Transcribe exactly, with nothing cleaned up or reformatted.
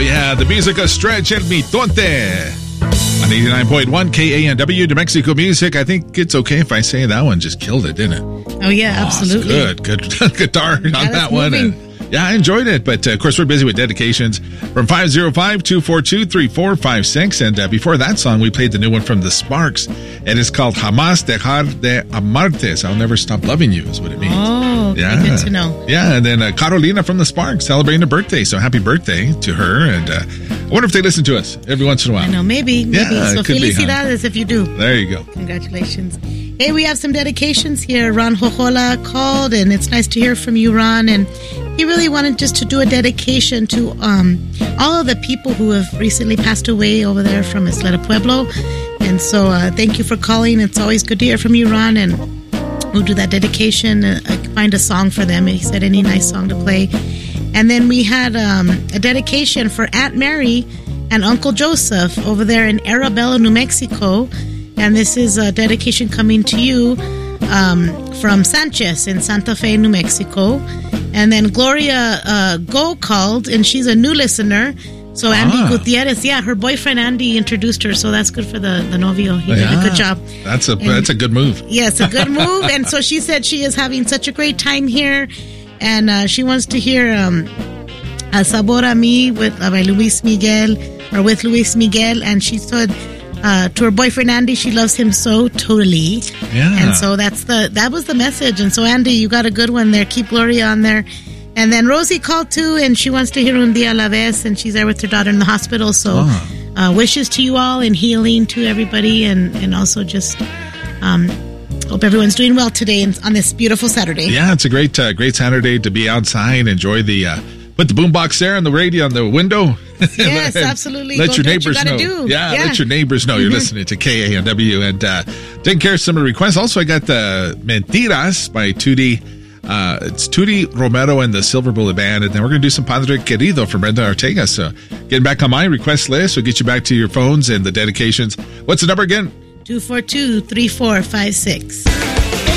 yeah, the music of Stretch El Mitonte. On eighty-nine point one K A N W, New Mexico Music. I think it's okay if I say that one just killed it, didn't it? Oh, yeah, oh, absolutely. Good, good guitar on yeah, that one. And, yeah, I enjoyed it. But, uh, of course, we're busy with dedications from five oh five, two four two, three four five six. And uh, before that song, we played the new one from the Sparks. And it's called Jamás Dejar de Amarte. I'll never stop loving you is what it means. Oh, okay, yeah. Good to know. Yeah, and then uh, Carolina from the Sparks celebrating her birthday. So happy birthday to her. And uh, I wonder if they listen to us every once in a while. I know, maybe. maybe. Yeah, so felicidades huh? if you do. There you go. Congratulations. Hey, we have some dedications here. Ron Jojola called, and it's nice to hear from you, Ron. And he really wanted just to do a dedication to um, all of the people who have recently passed away over there from Isleta Pueblo. And so uh, thank you for calling. It's always good to hear from you, Ron. And we'll do that dedication. Uh, find a song for them. And he said any nice song to play. And then we had um, a dedication for Aunt Mary and Uncle Joseph over there in Arabella, New Mexico. And this is a dedication coming to you um, from Sanchez in Santa Fe, New Mexico. And then Gloria uh, Go called, and she's a new listener. So Andy ah. Gutierrez, yeah, her boyfriend Andy introduced her, so that's good for the, the novio. He yeah, did a good job. That's a and, that's a good move. Yes, a good move. And so she said she is having such a great time here, and uh, she wants to hear um, a Sabor a Mi with uh, by Luis Miguel, or with Luis Miguel, and she said uh, to her boyfriend Andy, she loves him so totally. Yeah. And so that's the that was the message. And so Andy, you got a good one there. Keep Gloria on there. And then Rosie called too, and she wants to hear Un Dia a la Vez, and she's there with her daughter in the hospital. So oh. uh, wishes to you all and healing to everybody, and, and also just um, hope everyone's doing well today on this beautiful Saturday. Yeah, it's a great uh, great Saturday to be outside, enjoy the, uh, put the boombox there on the radio on the window. Yes, absolutely. Let Go your do neighbors what you know. Do. Yeah, yeah, let your neighbors know mm-hmm. you're listening to K A N W, and uh, taking care of some of the requests. Also, I got the Mentiras by Tootie. Uh, it's Tootie Romero and the Silver Bullet Band, and then we're going to do some Padre Querido from Brenda Ortega. So getting back on my request list, we'll get you back to your phones and the dedications. What's the number again? two four two, three four five six.